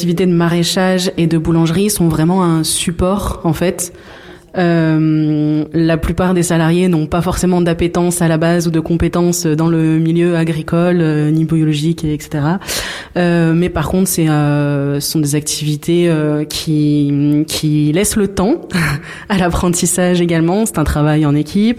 activités de maraîchage et de boulangerie sont vraiment un support, en fait. La plupart des salariés n'ont pas forcément d'appétence à la base ou de compétences dans le milieu agricole, ni biologique, etc. Mais par contre, ce sont des activités qui laissent le temps à l'apprentissage également. C'est un travail en équipe.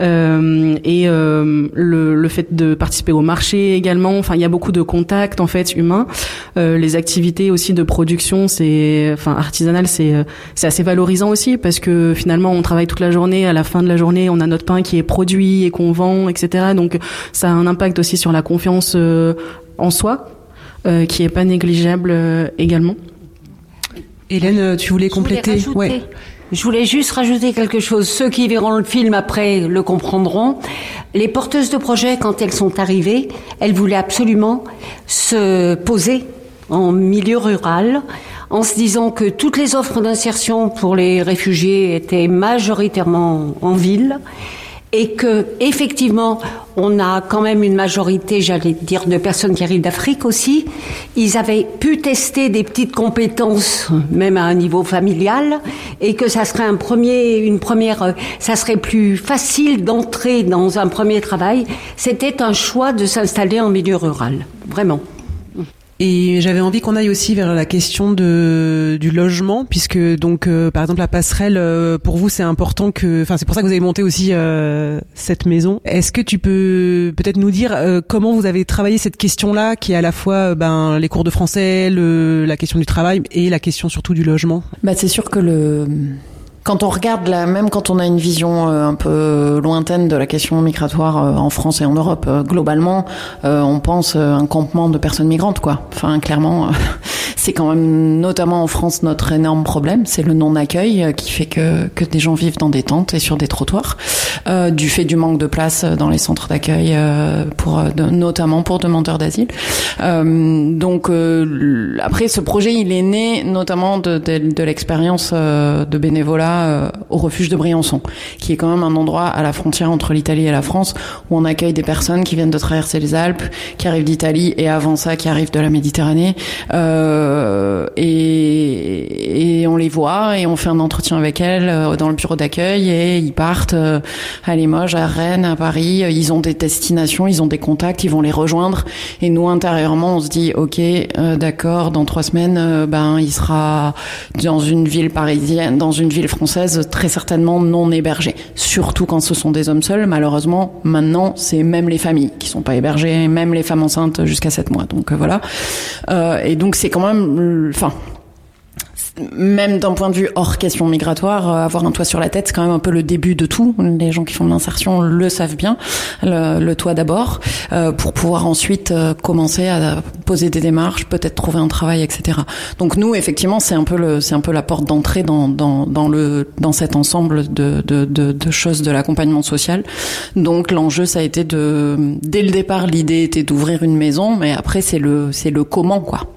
Et le fait de participer au marché également. Enfin, il y a beaucoup de contacts en fait humains. Les activités aussi de production, artisanales, c'est assez valorisant aussi parce que finalement, on travaille toute la journée. À la fin de la journée, on a notre pain qui est produit et qu'on vend, etc. Donc, ça a un impact aussi sur la confiance en soi, qui est pas négligeable également. Hélène, tu voulais compléter? Ouais. Je voulais juste rajouter quelque chose. Ceux qui verront le film après le comprendront. Les porteuses de projets, quand elles sont arrivées, elles voulaient absolument se poser en milieu rural, en se disant que toutes les offres d'insertion pour les réfugiés étaient majoritairement en ville et que, effectivement, on a quand même une majorité, j'allais dire, de personnes qui arrivent d'Afrique aussi. Ils avaient pu tester des petites compétences, même à un niveau familial, et que ça serait ça serait plus facile d'entrer dans un premier travail. C'était un choix de s'installer en milieu rural. Vraiment. Et j'avais envie qu'on aille aussi vers la question du logement, puisque donc par exemple la passerelle, pour vous c'est important c'est pour ça que vous avez monté aussi cette maison. Est-ce que tu peux peut-être nous dire comment vous avez travaillé cette question-là, qui est à la fois les cours de français, la question du travail et la question surtout du logement? C'est sûr que quand on regarde même quand on a une vision un peu lointaine de la question migratoire en France et en Europe, globalement, on pense un campement de personnes migrantes, quoi. Enfin, clairement, c'est quand même, notamment en France, notre énorme problème, c'est le non-accueil qui fait que des gens vivent dans des tentes et sur des trottoirs, du fait du manque de place dans les centres d'accueil, notamment pour demandeurs d'asile. Donc, après, ce projet, il est né notamment de l'expérience de bénévolat au refuge de Briançon, qui est quand même un endroit à la frontière entre l'Italie et la France, où on accueille des personnes qui viennent de traverser les Alpes, qui arrivent d'Italie et avant ça qui arrivent de la Méditerranée, et on les voit et on fait un entretien avec elles dans le bureau d'accueil, et ils partent à Limoges, à Rennes, à Paris. Ils ont des destinations, ils ont des contacts, ils vont les rejoindre, et nous intérieurement on se dit ok, d'accord, dans 3 semaines il sera dans une ville parisienne, dans une ville française, très certainement non hébergés, surtout quand ce sont des hommes seuls. Malheureusement, maintenant, c'est même les familles qui sont pas hébergées, même les femmes enceintes jusqu'à 7 mois. Donc voilà. Et donc c'est quand même, même d'un point de vue hors question migratoire, avoir un toit sur la tête, c'est quand même un peu le début de tout. Les gens qui font de l'insertion le savent bien, le toit d'abord, pour pouvoir ensuite commencer à poser des démarches, peut-être trouver un travail, etc. Donc nous, effectivement, c'est un peu la porte d'entrée dans cet ensemble de choses de l'accompagnement social. Donc l'enjeu, ça a été dès le départ, l'idée était d'ouvrir une maison, mais après c'est le comment, quoi.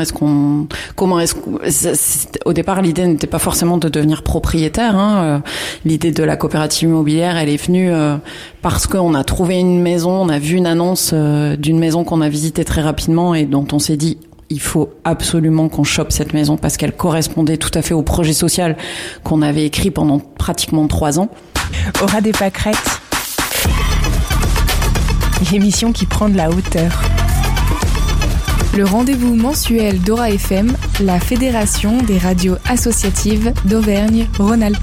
Au départ, l'idée n'était pas forcément de devenir propriétaire. L'idée de la coopérative immobilière, elle est venue parce qu'on a trouvé une maison, on a vu une annonce d'une maison qu'on a visitée très rapidement et dont on s'est dit il faut absolument qu'on chope cette maison parce qu'elle correspondait tout à fait au projet social qu'on avait écrit pendant pratiquement 3 ans. Aura des pâquerettes. L'émission qui prend de la hauteur. Le rendez-vous mensuel d'Aura FM, la fédération des radios associatives d'Auvergne-Rhône-Alpes.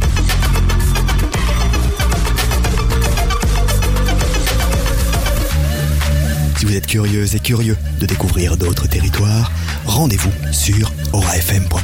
Si vous êtes curieuse et curieux de découvrir d'autres territoires, rendez-vous sur aurafm.com.